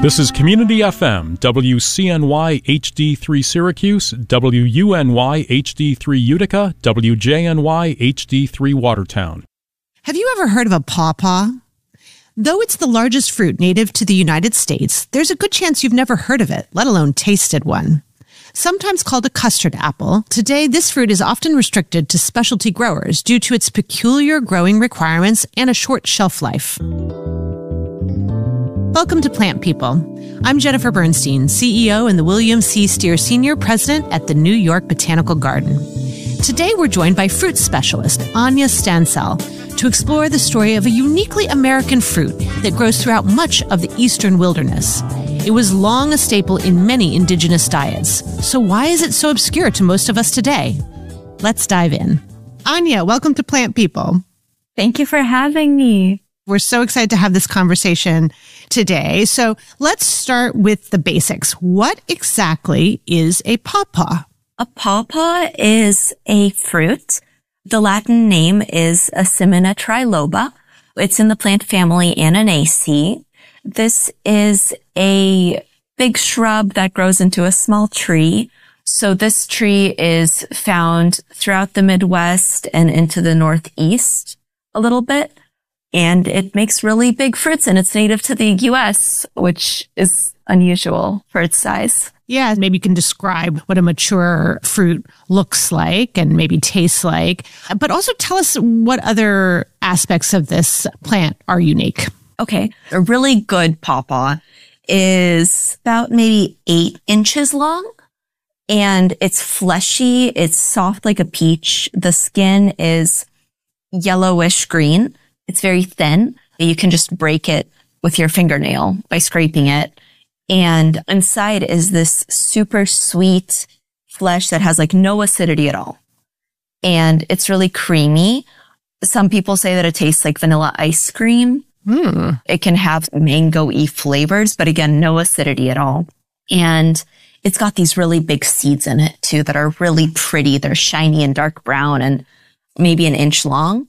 This is Community FM, WCNY HD3 Syracuse, WUNY HD3 Utica, WJNY HD3 Watertown. Have you ever heard of a pawpaw? Though it's the largest fruit native to the United States, there's a good chance you've never heard of it, let alone tasted one. Sometimes called a custard apple, today this fruit is often restricted to specialty growers due to its peculiar growing requirements and a short shelf life. Welcome to Plant People. I'm Jennifer Bernstein, CEO and the William C. Steer Sr. President at the New York Botanical Garden. Today we're joined by fruit specialist Anya Stansel to explore the story of a uniquely American fruit that grows throughout much of the eastern wilderness. It was long a staple in many indigenous diets. So why is it so obscure to most of us today? Let's dive in. Anya, welcome to Plant People. Thank you for having me. We're so excited to have this conversation today. So let's start with the basics. What exactly is a pawpaw? A pawpaw is a fruit. The Latin name is Asimina triloba. It's in the plant family Ananaceae. This is a big shrub that grows into a small tree. So this tree is found throughout the Midwest and into the Northeast a little bit. And it makes really big fruits, and it's native to the U.S., which is unusual for its size. Yeah, maybe you can describe what a mature fruit looks like and maybe tastes like, but also tell us what other aspects of this plant are unique. Okay, a really good pawpaw is about maybe 8 inches long, and it's fleshy. It's soft like a peach. The skin is yellowish green. It's very thin. You can just break it with your fingernail by scraping it. And inside is this super sweet flesh that has like no acidity at all. And it's really creamy. Some people say that it tastes like vanilla ice cream. It can have mango-y flavors, but again, no acidity at all. And it's got these really big seeds in it too that are really pretty. They're shiny and dark brown and maybe 1 inch long.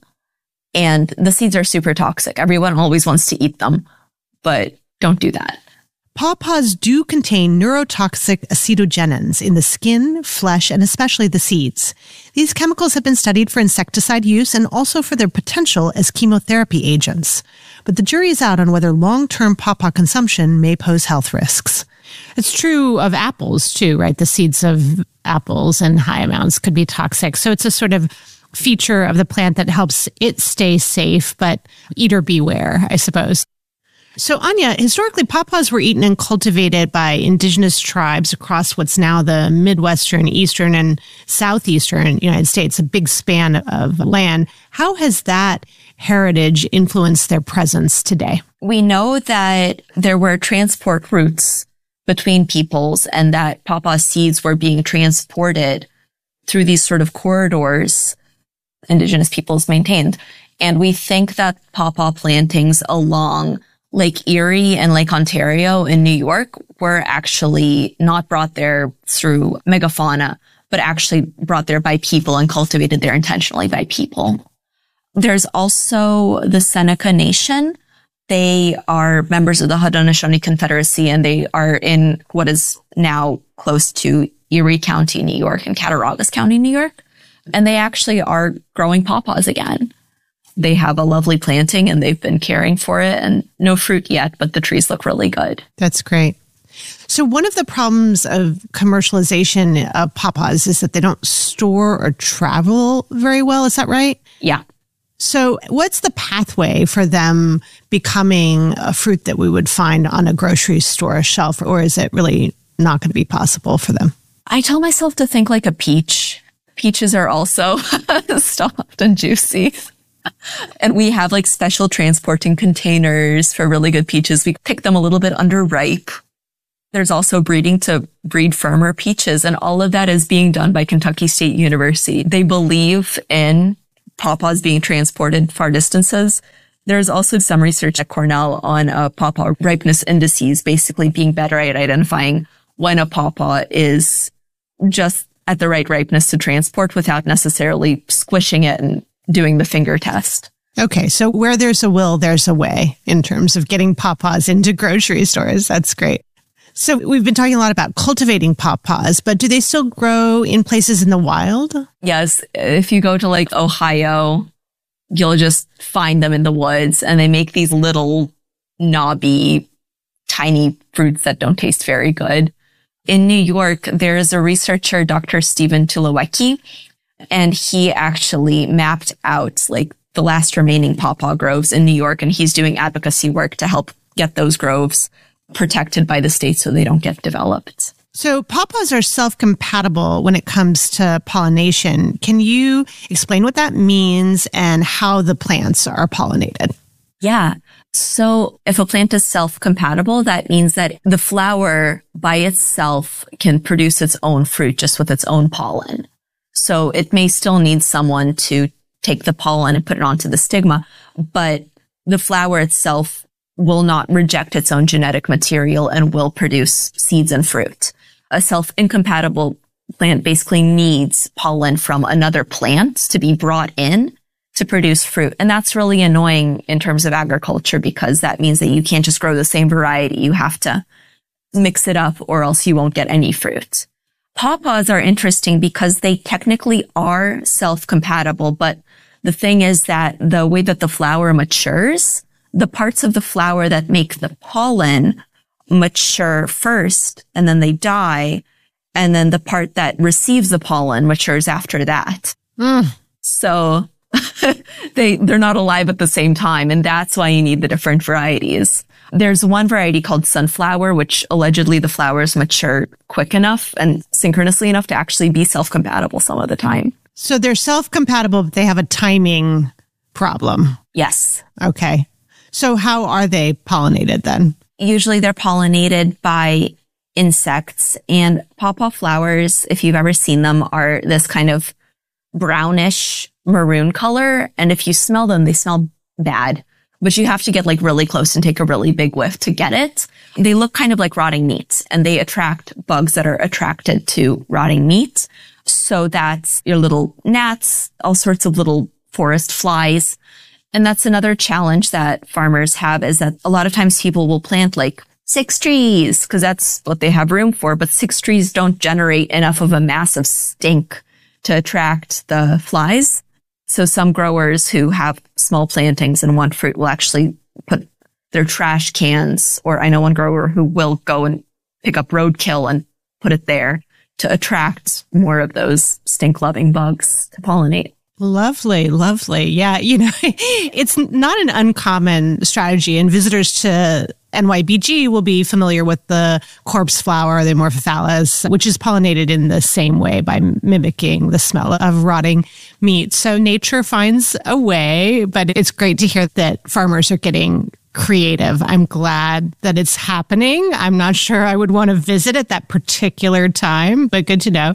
And the seeds are super toxic. Everyone always wants to eat them, but don't do that. Pawpaws do contain neurotoxic acetogenins in the skin, flesh, and especially the seeds. These chemicals have been studied for insecticide use and also for their potential as chemotherapy agents. But the jury is out on whether long-term pawpaw consumption may pose health risks. It's true of apples too, right? The seeds of apples in high amounts could be toxic. So it's a sort of feature of the plant that helps it stay safe, but eater beware, I suppose. So Anya, historically, pawpaws were eaten and cultivated by indigenous tribes across what's now the Midwestern, Eastern, and Southeastern United States, a big span of land. How has that heritage influenced their presence today? We know that there were transport routes between peoples and that pawpaw seeds were being transported through these sort of corridors indigenous peoples maintained. And we think that pawpaw plantings along Lake Erie and Lake Ontario in New York were actually not brought there through megafauna, but actually brought there by people and cultivated there intentionally by people. There's also the Seneca Nation. They are members of the Haudenosaunee Confederacy, and they are in what is now close to Erie County, New York, and Cattaraugus County, New York. And they actually are growing pawpaws again. They have a lovely planting and they've been caring for it, and no fruit yet, but the trees look really good. That's great. So one of the problems of commercialization of pawpaws is that they don't store or travel very well. Is that right? Yeah. So what's the pathway for them becoming a fruit that we would find on a grocery store shelf, or is it really not going to be possible for them? I tell myself to think like a peach. Peaches are also soft and juicy. And we have like special transporting containers for really good peaches. We pick them a little bit underripe. There's also breeding to breed firmer peaches. And all of that is being done by Kentucky State University. They believe in pawpaws being transported far distances. There's also some research at Cornell on pawpaw ripeness indices, basically being better at identifying when a pawpaw is just at the right ripeness to transport without necessarily squishing it and doing the finger test. Okay, so where there's a will, there's a way in terms of getting pawpaws into grocery stores. That's great. So we've been talking a lot about cultivating pawpaws, but do they still grow in places in the wild? Yes. If you go to like Ohio, you'll just find them in the woods, and they make these little knobby, tiny fruits that don't taste very good. In New York, there is a researcher, Dr. Stephen Tulowiecki, and he actually mapped out like the last remaining pawpaw groves in New York, and he's doing advocacy work to help get those groves protected by the state so they don't get developed. So pawpaws are self-compatible when it comes to pollination. Can you explain what that means and how the plants are pollinated? Yeah. So if a plant is self-compatible, that means that the flower by itself can produce its own fruit just with its own pollen. So it may still need someone to take the pollen and put it onto the stigma, but the flower itself will not reject its own genetic material and will produce seeds and fruit. A self-incompatible plant basically needs pollen from another plant to be brought in to produce fruit. And that's really annoying in terms of agriculture, because that means that you can't just grow the same variety. You have to mix it up or else you won't get any fruit. Pawpaws are interesting because they technically are self-compatible, but the thing is that the way that the flower matures, the parts of the flower that make the pollen mature first, and then they die, and then the part that receives the pollen matures after that. So they're not alive at the same time, and that's why you need the different varieties. There's one variety called sunflower, which allegedly the flowers mature quick enough and synchronously enough to actually be self-compatible some of the time. So they're self-compatible, but they have a timing problem. Yes. Okay. So how are they pollinated then? Usually they're pollinated by insects, and pawpaw flowers, if you've ever seen them, are this kind of brownish maroon color. And if you smell them, they smell bad, but you have to get like really close and take a really big whiff to get it. They look kind of like rotting meat, and they attract bugs that are attracted to rotting meat. So that's your little gnats, all sorts of little forest flies. And that's another challenge that farmers have, is that a lot of times people will plant like 6 trees because that's what they have room for. But 6 trees don't generate enough of a massive stink to attract the flies. So some growers who have small plantings and want fruit will actually put their trash cans, or I know one grower who will go and pick up roadkill and put it there to attract more of those stink-loving bugs to pollinate. Lovely, lovely. Yeah, it's not an uncommon strategy, and visitors to NYBG will be familiar with the corpse flower, the Amorphophallus, which is pollinated in the same way by mimicking the smell of rotting meat. So nature finds a way, but it's great to hear that farmers are getting creative. I'm glad that it's happening. I'm not sure I would want to visit at that particular time, but good to know.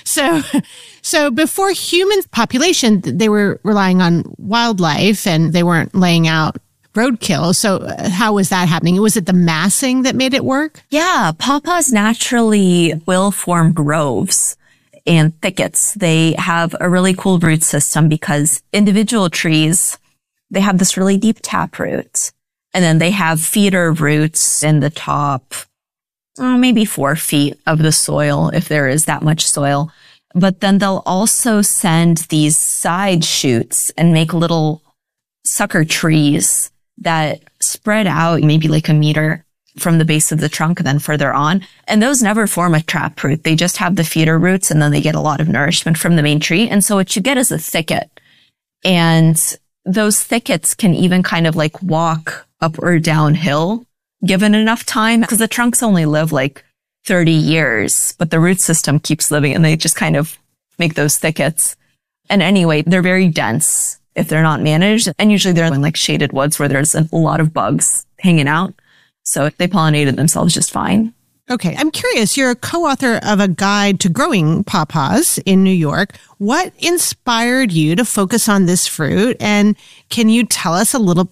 So before human population, they were relying on wildlife and they weren't laying out roadkill. So how was that happening? Was it the massing that made it work? Yeah, pawpaws naturally will form groves and thickets. They have a really cool root system because individual trees, they have this really deep taproot. And then they have feeder roots in the top, maybe 4 feet of the soil, if there is that much soil. But then they'll also send these side shoots and make little sucker trees that spread out maybe like a meter from the base of the trunk and then further on. And those never form a taproot. They just have the feeder roots, and then they get a lot of nourishment from the main tree. And so what you get is a thicket. And those thickets can even kind of like walk up or downhill given enough time, because the trunks only live like 30 years, but the root system keeps living, and they just kind of make those thickets. And anyway, they're very dense if they're not managed. And usually they're in like shaded woods where there's a lot of bugs hanging out. So they pollinated themselves just fine. Okay. I'm curious. You're a co-author of a guide to growing pawpaws in New York. What inspired you to focus on this fruit? And can you tell us a little